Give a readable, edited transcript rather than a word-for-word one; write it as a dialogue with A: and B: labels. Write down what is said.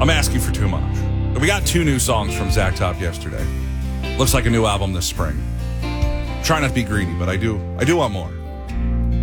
A: I'm asking for too much. We got 2 new songs from Zach Top yesterday. Looks like a new album this spring. Try not to be greedy, but I do want more.